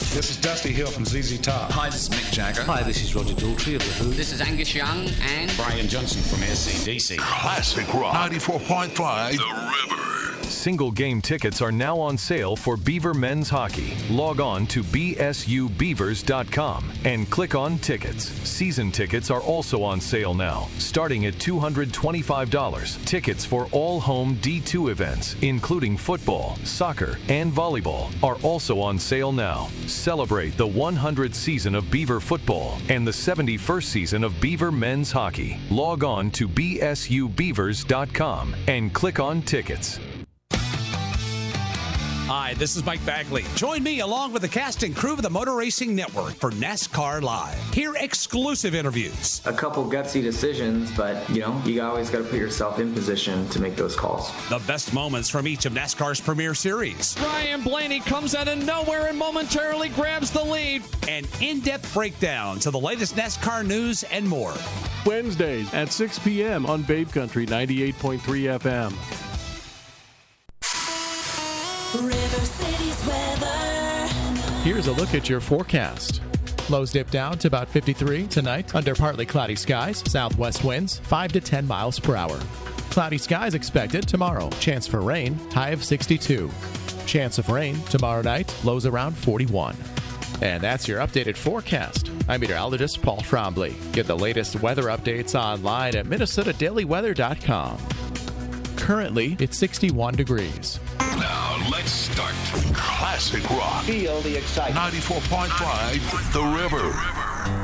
This is Dusty Hill from ZZ Top. Hi, this is Mick Jagger. Hi, this is Roger Daltrey of The Who. This is Angus Young and Brian Johnson from AC/DC. Classic Rock 94.5 The River. Single game tickets are now on sale for Beaver men's hockey. Log on to bsubeavers.com and click on tickets. Season tickets are also on sale now, starting at $225. Tickets for all home D2 events, including football, soccer, and volleyball, are also on sale now. Celebrate the 100th season of Beaver football and the 71st season of Beaver men's hockey. Log on to bsubeavers.com and click on tickets. Hi, this is Mike Bagley. Join me along with the cast and crew of the Motor Racing Network for NASCAR Live. Hear exclusive interviews. A couple gutsy decisions, but, you always got to put yourself in position to make those calls. The best moments from each of NASCAR's premier series. Ryan Blaney comes out of nowhere and momentarily grabs the lead. And in-depth breakdowns of the latest NASCAR news and more. Wednesdays at 6 p.m. on Babe Country 98.3 FM. River City's weather. Here's a look at your forecast. Lows dip down to about 53 tonight under partly cloudy skies. Southwest winds 5 to 10 miles per hour. Cloudy skies expected tomorrow. Chance for rain, high of 62. Chance of rain tomorrow night, lows around 41. And that's your updated forecast. I'm meteorologist Paul Trombley. Get the latest weather updates online at MinnesotaDailyWeather.com. Currently, it's 61 degrees. Now, let's start. Classic Rock. Feel the excitement. 94.5 The River.